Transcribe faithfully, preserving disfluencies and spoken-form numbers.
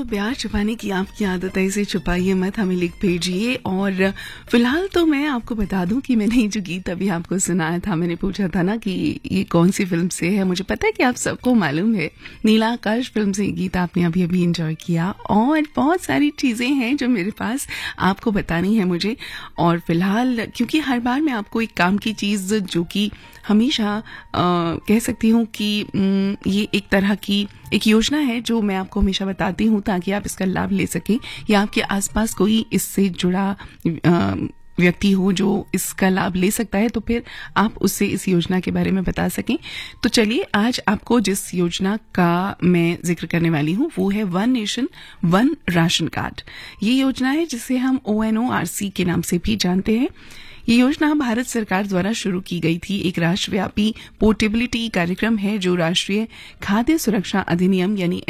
जो प्यार छुपाने की आपकी आदत है इसे छुपाइए मत, हमें लिख भेजिए। और फिलहाल तो मैं आपको बता दूं कि मैंने जो गीत अभी आपको सुनाया था, मैंने पूछा था ना कि ये कौन सी फिल्म से है। मुझे पता है कि आप सबको मालूम है, नीला आकाश फिल्म से ये गीत आपने अभी अभी एंजॉय किया। और बहुत सारी चीजें हैं जो मेरे पास आपको बतानी है मुझे। और फिलहाल क्योंकि हर बार मैं आपको एक काम की चीज जो कि हमेशा आ, कह सकती हूँ कि न, ये एक तरह की एक योजना है जो मैं आपको हमेशा बताती हूँ ताकि आप इसका लाभ ले सकें, या आपके आसपास कोई इससे जुड़ा आ, व्यक्ति हो जो इसका लाभ ले सकता है, तो फिर आप उससे इस योजना के बारे में बता सकें। तो चलिए, आज आपको जिस योजना का मैं जिक्र करने वाली हूँ वो है one nation one ration card. ये योजना है जिसे हम O N O R C के नाम से भी जानते हैं। ये योजना भारत सरकार द्वारा शुरू की गई थी। एक राष्ट्रव्यापी पोर्टेबिलिटी कार्यक्रम है जो राष्ट्रीय खाद्य सुरक्षा अधिनियम यानी